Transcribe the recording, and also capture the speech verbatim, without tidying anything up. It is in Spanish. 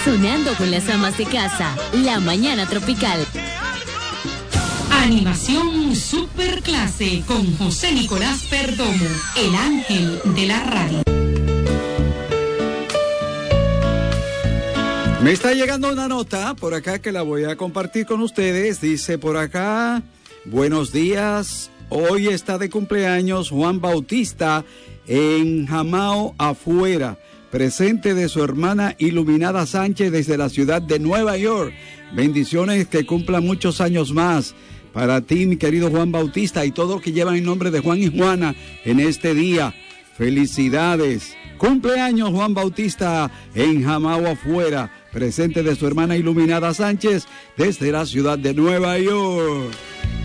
Sonando con las amas de casa, La Mañana Tropical. Animación Superclase con José Nicolás Perdomo, el ángel de la radio. Me está llegando una nota por acá que la voy a compartir con ustedes. Dice por acá, buenos días, hoy está de cumpleaños Juan Bautista en Jamao Afuera, presente de su hermana Iluminada Sánchez desde la ciudad de Nueva York. Bendiciones, que cumpla muchos años más. Para ti, mi querido Juan Bautista, y todos los que llevan el nombre de Juan y Juana en este día. Felicidades. Cumpleaños Juan Bautista en Jamao Afuera, presente de su hermana Iluminada Sánchez desde la ciudad de Nueva York.